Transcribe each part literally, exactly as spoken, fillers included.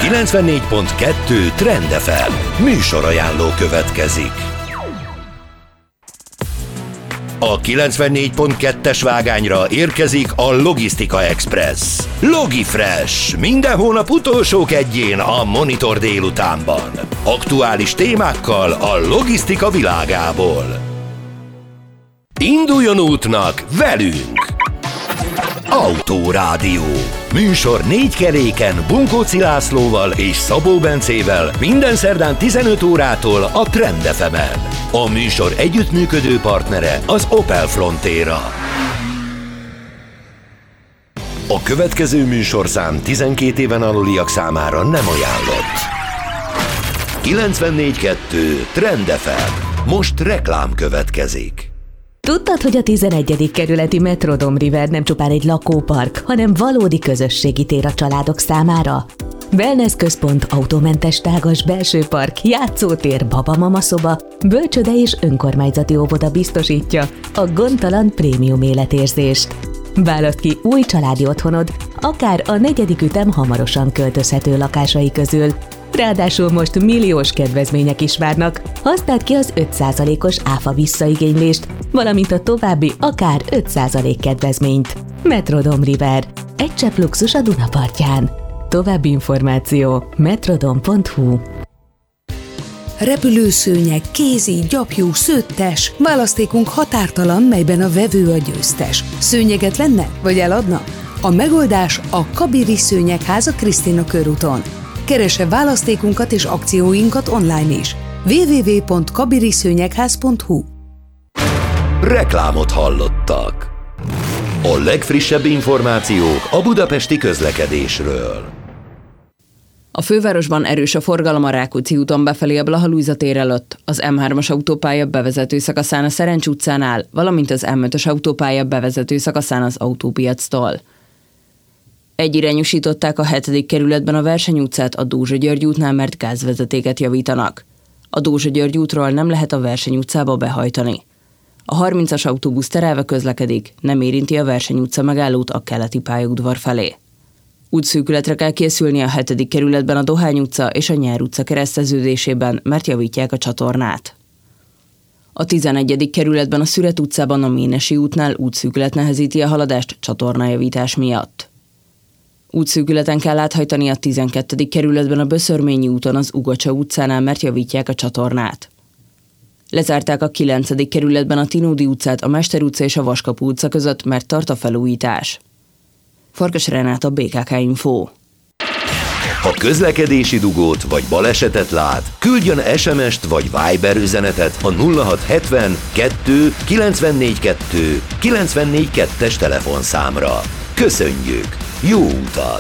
kilencvennégy pont kettő Trend ef em műsorajánló következik. A kilencvennégy pont kettes vágányra érkezik a Logisztika Express. Logifresh. Minden hónap utolsó kedjén a Monitor délutánban. Aktuális témákkal a logisztika világából. Induljon útnak velünk! Autórádió. Műsor négy keréken Bunkóci Lászlóval és Szabó Bencével minden szerdán tizenöt órától a Trend ef emen. A műsor együttműködő partnere az Opel Frontera. A következő műsorszám tizenkét éven aluliak számára nem ajánlott. kilencvennégy pont kettő Trend ef em. Most reklám következik. Tudtad, hogy a tizenegyedik kerületi Metrodome River nem csupán egy lakópark, hanem valódi közösségi tér a családok számára? Wellness központ, autómentes tágas belső park, játszótér, baba-mama szoba, bölcsöde és önkormányzati óvoda biztosítja a gondtalan prémium életérzést. Válaszd ki új családi otthonod, akár a negyedik ütem hamarosan költözhető lakásai közül. Ráadásul most milliós kedvezmények is várnak. Használd ki az öt százalékos áfa visszaigénylést, valamint a további akár öt százalék kedvezményt. Metrodome River. Egy csepp luxus a Duna partján. További információ metrodome pont hu. Repülőszőnyeg, kézi, gyapjú, szőttes. Választékunk határtalan, melyben a vevő a győztes. Szőnyeget venne, vagy eladna? A megoldás a Kabiri Szőnyegház a Krisztina körúton. Keresse választékunkat és akcióinkat online is. double-u double-u double-u pont kabiriszőnyegház pont hu. Reklámot hallottak. A legfrissebb információk a budapesti közlekedésről. A fővárosban erős a forgalom a Rákóczi úton befelé a Blaha Lujza tér előtt, az em hármas autópálya bevezető szakaszán a Szerencs utcánál, valamint az em ötös autópálya bevezető szakaszán az Autópiactól. Egyirányosították a hetedik kerületben a Verseny utcát a Dózsa György útnál, mert gázvezetéket javítanak. A Dózsa György útról nem lehet a Verseny utcába behajtani. A harmincas autóbusz terelve közlekedik, nem érinti a Verseny utca megállót a keleti pályaudvar felé. Útszűkületre kell készülni a hetedik kerületben a Dohány utca és a Nyár utca kereszteződésében, mert javítják a csatornát. A tizenegyedik kerületben a Szüret utcában a Ménesi útnál útszűkület nehezíti a haladást csatornajavítás miatt. Útszűkületen kell áthajtani a tizenkettedik kerületben a Böszörményi úton az Ugocsa utcánál, mert javítják a csatornát. Lezárták a kilencedik kerületben a Tinódi utcát a Mester utca és a Vaskapu utca között, mert tart a felújítás. Farkas Renáta, bé ká ká Info. Ha közlekedési dugót vagy balesetet lát, küldjön es em est vagy Viber üzenetet a nulla hat hetven kettő kilencvennégy kettő kilencvennégy kettes telefonszámra. Köszönjük! Jó utat!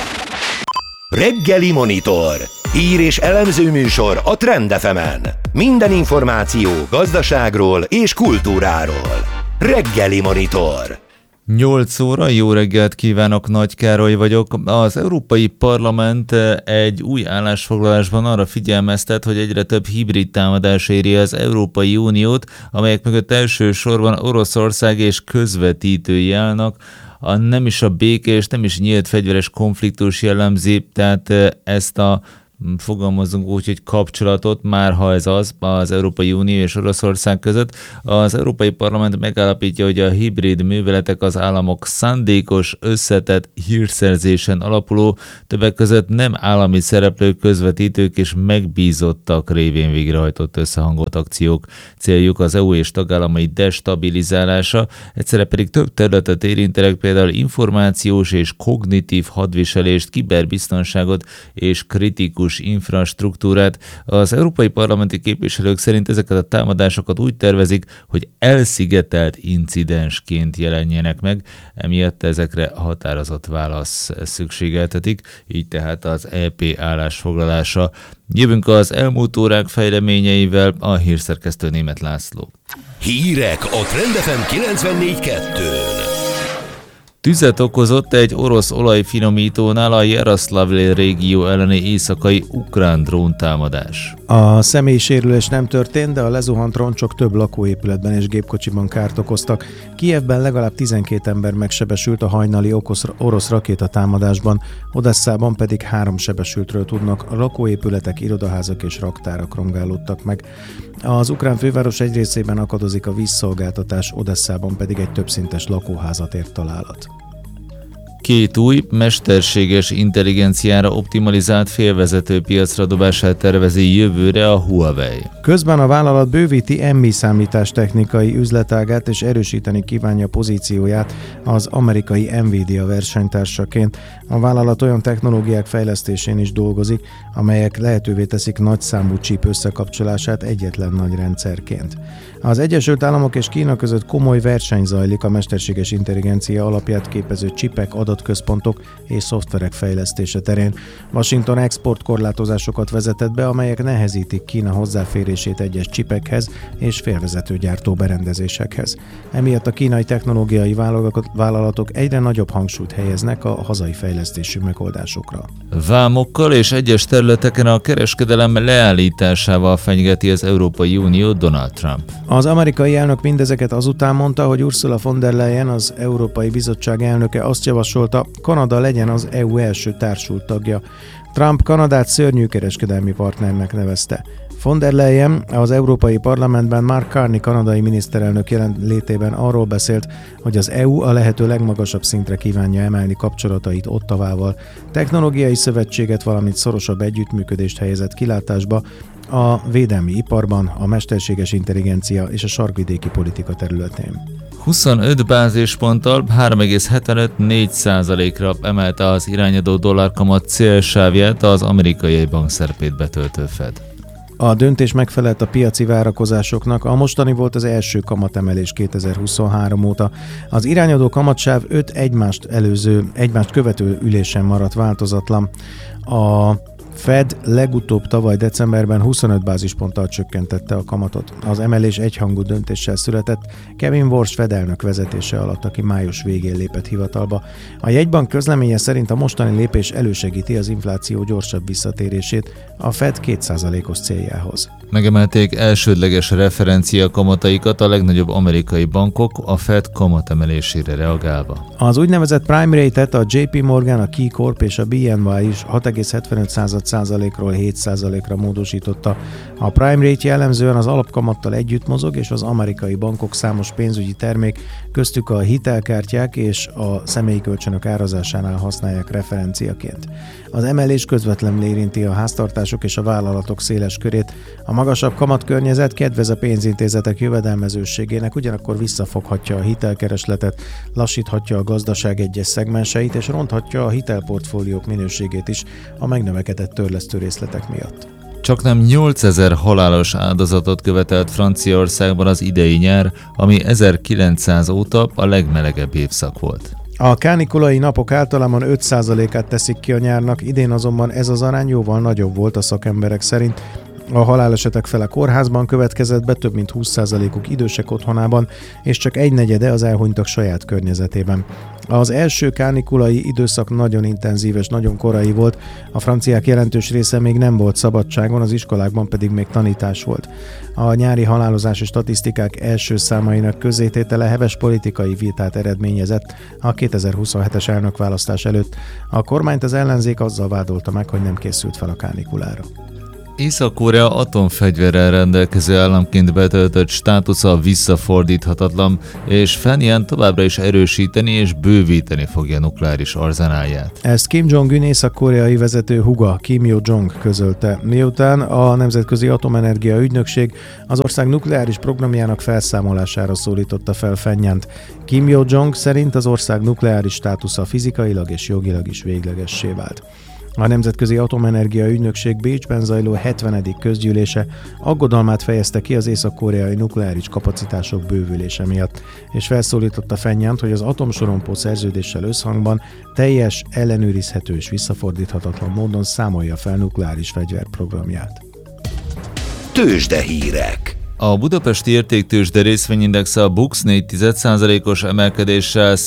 Reggeli Monitor. Hír és elemző műsor a Trend ef emen. Minden információ gazdaságról és kultúráról. Reggeli Monitor. nyolc óra, jó reggelt kívánok, Nagy Károly vagyok. Az Európai Parlament egy új állásfoglalásban arra figyelmeztet, hogy egyre több hibrid támadás éri az Európai Uniót, amelyek mögött elsősorban Oroszország és közvetítői állnak. A nem is a békés, nem is nyílt fegyveres konfliktus jellemzi, tehát ezt a fogalmazunk úgy, hogy kapcsolatot, már ha ez az, az Európai Unió és Oroszország között. Az Európai Parlament megállapítja, hogy a hibrid műveletek az államok szándékos, összetett hírszerzésen alapuló, többek között nem állami szereplők, közvetítők és megbízottak révén végrehajtott összehangolt akciók. Céljuk az é u és tagállamai destabilizálása, egyszerre pedig több területet érintenek, például információs és kognitív hadviselést, kiberbiztonságot és kritikus infrastruktúrát. Az európai parlamenti képviselők szerint ezeket a támadásokat úgy tervezik, hogy elszigetelt incidensként jelenjenek meg, emiatt ezekre határozott válasz szükségeltetik, így tehát az é pé állásfoglalása. Jövünk az elmúlt órák fejleményeivel, a hírszerkesztő Németh László. Hírek a Trend ef em kilencvennégy kettőn. Tüzet okozott egy orosz olajfinomítónál a Jaroslavl régió elleni éjszakai ukrán dróntámadás. A személyi sérülés nem történt, de a lezuhant roncsok több lakóépületben és gépkocsiban kárt okoztak. Kijevben legalább tizenkét ember megsebesült a hajnali orosz rakétatámadásban, Odesszában pedig három sebesültről tudnak, a lakóépületek, irodaházak és raktárak rongálódtak meg. Az ukrán főváros egy részében akadozik a vízszolgáltatás, Odesszában pedig egy többszintes lakóházat ért találat. Két új, mesterséges intelligenciára optimalizált félvezető piacra dobását tervezi jövőre a Huawei. Közben a vállalat bővíti em i számítástechnikai üzletágát és erősíteni kívánja pozícióját az amerikai Nvidia versenytársaként. A vállalat olyan technológiák fejlesztésén is dolgozik, amelyek lehetővé teszik nagyszámú csíp összekapcsolását egyetlen nagy rendszerként. Az Egyesült Államok és Kína között komoly verseny zajlik a mesterséges intelligencia alapját képező csipek, adatközpontok és szoftverek fejlesztése terén. Washington exportkorlátozásokat vezetett be, amelyek nehezítik Kína hozzáférését egyes csipekhez és félvezetőgyártó berendezésekhez. Emiatt a kínai technológiai vállalatok egyre nagyobb hangsúlyt helyeznek a hazai fejlesztésű megoldásokra. Vámokkal és egyes területeken a kereskedelem leállításával fenyegeti az Európai Unió Donald Trump. Az amerikai elnök mindezeket azután mondta, hogy Ursula von der Leyen, az Európai Bizottság elnöke azt javasolta, Kanada legyen az é u első társult tagja. Trump Kanadát szörnyű kereskedelmi partnernek nevezte. Von der Leyen az Európai Parlamentben Mark Carney kanadai miniszterelnök jelenlétében arról beszélt, hogy az é u a lehető legmagasabb szintre kívánja emelni kapcsolatait Ottawával, technológiai szövetséget, valamint szorosabb együttműködést helyezett kilátásba a védelmi iparban, a mesterséges intelligencia és a sarkvidéki politika területén. huszonöt bázisponttal három egész hetvenöt-négy százalékra emelte az irányadó dollárkamat célsávját az amerikai bankszerepét betöltő Fed. A döntés megfelelt a piaci várakozásoknak, a mostani volt az első kamatemelés kétezer-huszonhárom óta. Az irányadó kamatsáv öt egymást előző, egymást követő ülésen maradt változatlan. A Fed legutóbb tavaly decemberben huszonöt bázisponttal csökkentette a kamatot. Az emelés egyhangú döntéssel született Kevin Warsh Fed elnök vezetése alatt, aki május végén lépett hivatalba. A jegybank közleménye szerint a mostani lépés elősegíti az infláció gyorsabb visszatérését a Fed két százalékos céljához. Megemelték elsődleges referencia kamataikat a legnagyobb amerikai bankok a Fed kamatemelésére reagálva. Az úgynevezett prime rate-et a jé pé Morgan, a Key Corp és a bé en vé is hat egész hetvenöt százalékról hét százalékra módosította. A prime rate jellemzően az alapkamattal együtt mozog, és az amerikai bankok számos pénzügyi termék, köztük a hitelkártyák és a személyi kölcsönök árazásánál használják referenciaként. Az emelés közvetlenül érinti a háztartások és a vállalatok széles körét. A magasabb kamatkörnyezet kedvez a pénzintézetek jövedelmezőségének, ugyanakkor visszafoghatja a hitelkeresletet, lassíthatja a gazdaság egyes szegmenseit és ronthatja a hitelportfóliók minőségét is a megnövekedett törlesztő részletek miatt. Csaknem nyolcezer halálos áldozatot követelt Franciaországban az idei nyár, ami ezerkilencszáz óta a legmelegebb évszak volt. A kánikulai napok általában öt százalékát teszik ki a nyárnak, idén azonban ez az arány jóval nagyobb volt a szakemberek szerint. A halálesetek fele kórházban következett be, több mint húsz százalékuk idősek otthonában, és csak egy negyede az elhunytak saját környezetében. Az első kánikulai időszak nagyon intenzív és nagyon korai volt, a franciák jelentős része még nem volt szabadságon, az iskolákban pedig még tanítás volt. A nyári halálozási statisztikák első számainak közzététele heves politikai vitát eredményezett a kétezer-huszonhetes elnökválasztás előtt. A kormányt az ellenzék azzal vádolta meg, hogy nem készült fel a kánikulára. Észak-Korea atomfegyverrel rendelkező államként betöltött státusza visszafordíthatatlan, és Pyongyang továbbra is erősíteni és bővíteni fogja nukleáris arzenálját. Ezt Kim Jong-un észak-koreai vezető húga Kim Yo-jong közölte, miután a Nemzetközi Atomenergia Ügynökség az ország nukleáris programjának felszámolására szólította fel Pyongyangt. Kim Yo-jong szerint az ország nukleáris státusza fizikailag és jogilag is véglegessé vált. A Nemzetközi Atomenergia Ügynökség Bécsben zajló hetvenedik közgyűlése aggodalmát fejezte ki az észak-koreai nukleáris kapacitások bővülése miatt, és felszólította Pyongyangt, hogy az atomsorompó szerződéssel összhangban teljes, ellenőrizhető és visszafordíthatatlan módon számolja fel nukleáris fegyverprogramját. Tőzsdehírek. A budapesti értéktőzsde részvényindexe a BUX négy egész egy százalékos emelkedéssel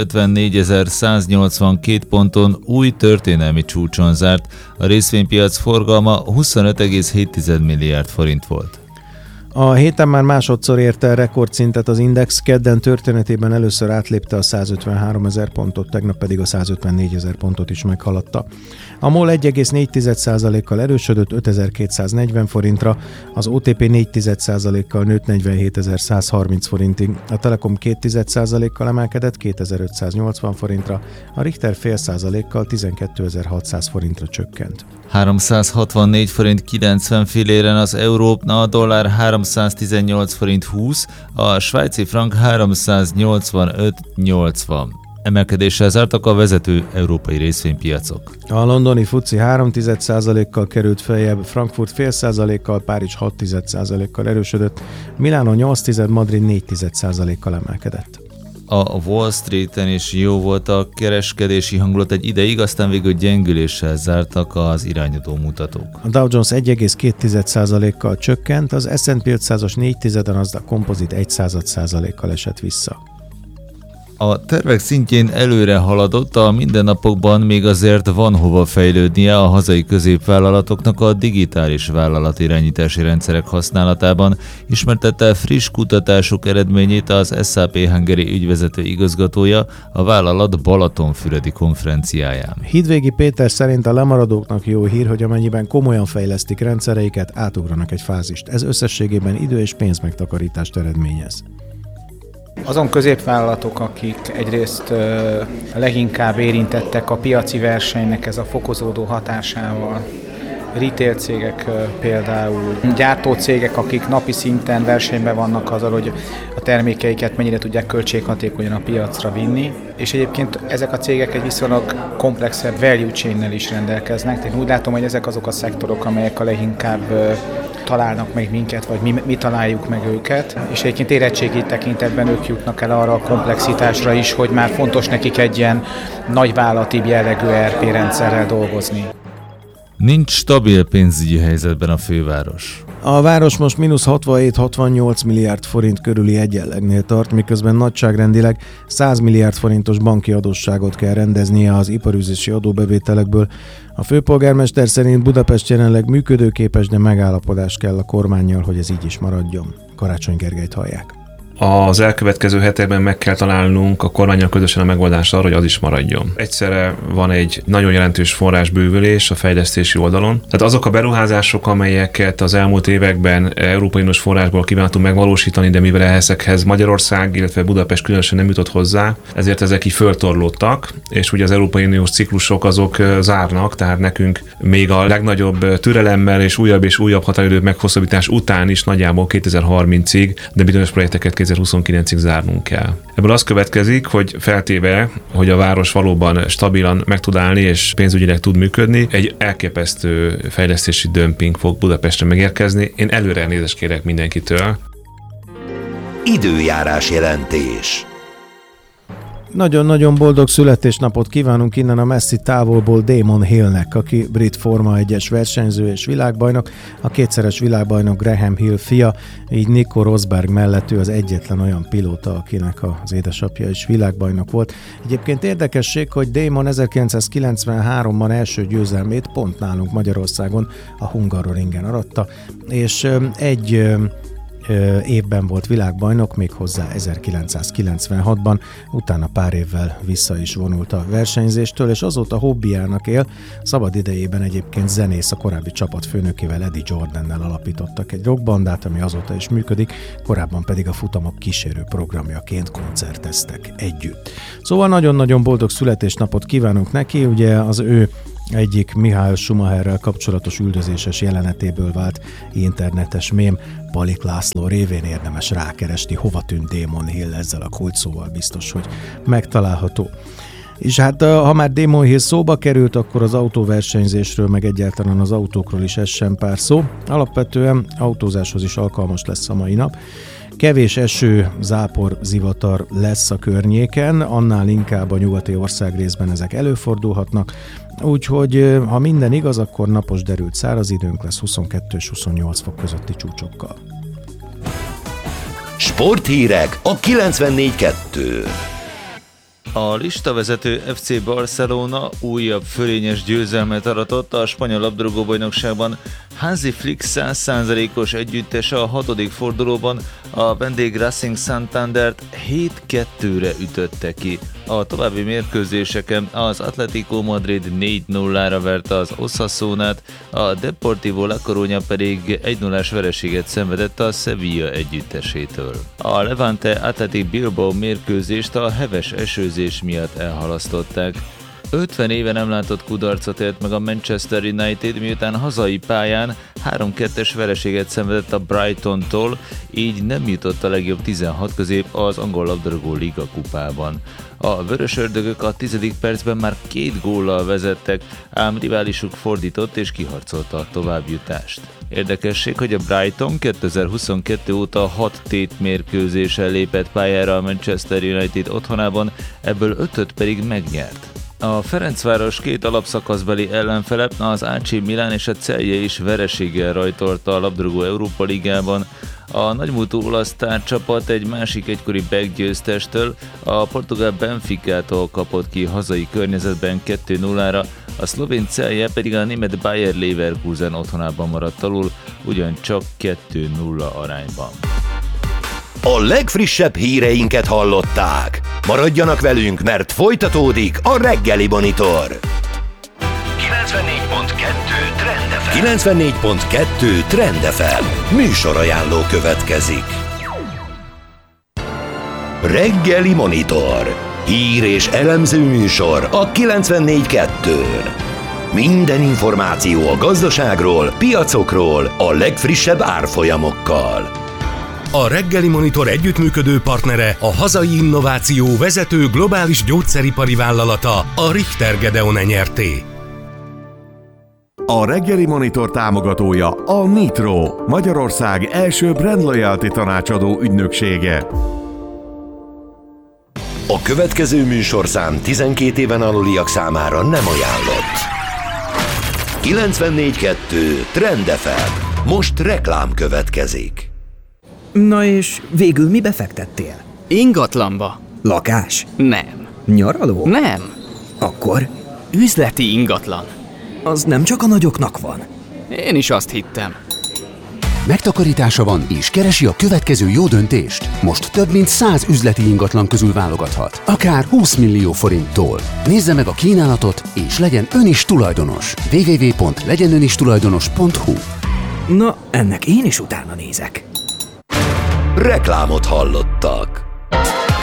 százötvennégyezer-száznyolcvankét ponton új történelmi csúcson zárt, a részvénypiac forgalma huszonöt egész hét milliárd forint volt. A héten már másodszor érte el rekordszintet az Index, kedden történetében először átlépte a százötvenháromezer pontot, tegnap pedig a százötvennégyezer pontot is meghaladta. A MOL egy egész négy százalékkal erősödött ötezer-kétszáznegyven forintra, az o té pé négy százalékkal nőtt negyvenhétezer-százharminc forintig, a Telekom két százalékkal emelkedett kétezer-ötszáznyolcvan forintra, a Richter fél százalékkal tizenkétezer-hatszáz forintra csökkent. háromszázhatvannégy forint kilencven filléren az euró, a dollár háromszáztizennyolc forint húsz, a svájci frank háromszáznyolcvanöt nyolcvan. Emelkedéssel zártak a vezető európai részvénypiacok. A londoni fuci három százalékkal került feljebb, Frankfurt fél százalékkal, Párizs hat százalékkal erősödött, Milánó nyolc, Madrid négy százalékkal emelkedett. A Wall Streeten is jó volt a kereskedési hangulat egy ideig, aztán végül gyengüléssel zártak az irányadó mutatók. A Dow Jones egy egész két százalékkal csökkent, az es and pé ötszázas négy tizeden, az a Composite egy százalékkal esett vissza. A tervek szintjén előre haladott, a mindennapokban még azért van hova fejlődnie a hazai középvállalatoknak a digitális vállalatirányítási rendszerek használatában, ismertette friss kutatások eredményét az es á pé Hungary ügyvezető igazgatója a vállalat balatonfüredi konferenciáján. Hídvégi Péter szerint a lemaradóknak jó hír, hogy amennyiben komolyan fejlesztik rendszereiket, átugranak egy fázist. Ez összességében idő- és pénzmegtakarítást eredményez. Azon középvállalatok, akik egyrészt leginkább érintettek a piaci versenynek ez a fokozódó hatásával, retail cégek például, gyártócégek, akik napi szinten versenyben vannak azzal, hogy a termékeiket mennyire tudják költséghatékonyan a piacra vinni, és egyébként ezek a cégek egy viszonylag komplexebb value chain-nel is rendelkeznek. Tehát úgy látom, hogy ezek azok a szektorok, amelyek a leginkább találnak meg minket, vagy mi, mi találjuk meg őket, és egyébként érettségi tekintetben ők jutnak el arra a komplexitásra is, hogy már fontos nekik egy ilyen nagyvállalatibb jellegű er pé rendszerrel dolgozni. Nincs stabil pénzügyi helyzetben a főváros. A város most mínusz hatvanhét-hatvannyolc milliárd forint körüli egyenlegnél tart, miközben nagyságrendileg száz milliárd forintos banki adósságot kell rendeznie az iparűzési adóbevételekből. A főpolgármester szerint Budapest jelenleg működőképes, de megállapodás kell a kormánnyal, hogy ez így is maradjon. Karácsony Gergelyt hallják. Az elkövetkező hetekben meg kell találnunk a kormánnyal közösen a megoldást arra, hogy az is maradjon. Egyszerre van egy nagyon jelentős forrásbővülés a fejlesztési oldalon. Tehát azok a beruházások, amelyeket az elmúlt években Európai Uniós forrásból kívántunk megvalósítani, de mivel ezekhez Magyarország, illetve Budapest különösen nem jutott hozzá, ezért ezek így föltorlódtak, és ugye az Európai Uniós ciklusok azok zárnak, tehát nekünk még a legnagyobb türelemmel és újabb és újabb határidő meghosszabbítás után is nagyjából kétezer-harmincig, de bizonyos projekteket kétezer-huszonkilencig zárnunk kell. Ebből az következik, hogy feltéve, hogy a város valóban stabilan meg tud állni és pénzügyileg tud működni, egy elképesztő fejlesztési dömping fog Budapestre megérkezni. Én előre elnézést kérek mindenkitől. Időjárás jelentés. Nagyon-nagyon boldog születésnapot kívánunk innen a messzi távolból Damon Hillnek, aki brit Forma egyes versenyző és világbajnok, a kétszeres világbajnok Graham Hill fia, így Nico Rosberg mellett ő az egyetlen olyan pilóta, akinek az édesapja is világbajnok volt. Egyébként érdekesség, hogy Damon ezerkilencszázkilencvenháromban első győzelmét pont nálunk Magyarországon, a Hungaroringen aratta, és egy évben volt világbajnok, méghozzá ezerkilencszázkilencvenhatban, utána pár évvel vissza is vonult a versenyzéstől, és azóta hobbiának él. Szabad idejében egyébként zenész, a korábbi csapatfőnökével, Eddie Jordannel alapítottak egy rockbandát, ami azóta is működik, korábban pedig a futamok kísérő programjaként koncerteztek együtt. Szóval nagyon-nagyon boldog születésnapot kívánunk neki, ugye az ő egyik Michael Schumacherrel kapcsolatos üldözéses jelenetéből vált internetes mém, Palik László révén érdemes rákeresni, hova tűnt Damon Hill, ezzel a kulcsszóval biztos, hogy megtalálható. És hát ha már Damon Hill szóba került, akkor az autóversenyzésről, meg egyáltalán az autókról is essen pár szó. Alapvetően autózáshoz is alkalmas lesz a mai nap. Kevés eső, zápor, zivatar lesz a környéken, annál inkább a nyugati országrészben ezek előfordulhatnak, úgyhogy ha minden igaz, akkor napos derült száraz időnk lesz huszonkettő és huszonnyolc fok közötti csúcsokkal. Sporthírek a kilencvennégy kettő. A listavezető ef cé Barcelona újabb fölényes győzelmet aratott a spanyol labdarúgó-bajnokságban. Hansi Flick száz százalékos együttese a hatodik fordulóban a vendég Racing Santandert hét kettőre ütötte ki. A további mérkőzéseken az Atlético Madrid négy nullára verte az Osasunát, a Deportivo La Coruña pedig egy nullás vereséget szenvedett a Sevilla együttesétől. A Levante Athletic Bilbao mérkőzést a heves esőzés miatt elhalasztották. ötven éve nem látott kudarcot élt meg a Manchester United, miután hazai pályán három kettes vereséget szenvedett a Brightontól, így nem jutott a legjobb tizenhat közé az angol labdarúgó liga kupában. A vörösördögök a tizedik percben már két góllal vezettek, ám riválisuk fordított és kiharcolta a továbbjutást. Érdekesség, hogy a Brighton kétezer-huszonkettő óta hat tét mérkőzéssel lépett pályára a Manchester United otthonában, ebből ötöt pedig megnyert. A Ferencváros két alapszakaszbeli ellenfele, az á cé Milán és a Celje is vereséggel rajtolta a labdarúgó Európa Ligában. A nagymúltú olasz tárcsapat egy másik egykori belgyőztestől, a portugál Benficától kapott ki hazai környezetben kettő nullára, a szlovén Celje pedig a német Bayer Leverkusen otthonában maradt alul, ugyancsak kettő nulla arányban. A legfrissebb híreinket hallották. Maradjanak velünk, mert folytatódik a Reggeli Monitor. kilencvennégy pont kettő Trend ef em. kilencvennégy pont kettő Trend ef em. Műsorajánló következik. Reggeli Monitor. Hír és elemző műsor a kilencvennégy kettőn. Minden információ a gazdaságról, piacokról, a legfrissebb árfolyamokkal. A Reggeli Monitor együttműködő partnere a hazai innováció vezető globális gyógyszeripari vállalata, a Richter Gedeon Nyrt. A Reggeli Monitor támogatója a Nitro, Magyarország első brand loyalty tanácsadó ügynöksége. A következő műsorszám tizenkét éven aluliak számára nem ajánlott. kilencvennégy kettő Trend ef em. Most reklám következik. Na és végül mibe fektettél? Ingatlanba. Lakás? Nem. Nyaraló? Nem. Akkor? Üzleti ingatlan. Az nem csak a nagyoknak van. Én is azt hittem. Megtakarítása van és keresi a következő jó döntést. Most több mint száz üzleti ingatlan közül válogathat. Akár húsz millió forinttól. Nézze meg a kínálatot és legyen ön is tulajdonos. double-u double-u double-u pont legyen ön is tulajdonos pont hu. Na, ennek én is utána nézek. Reklámot hallottak.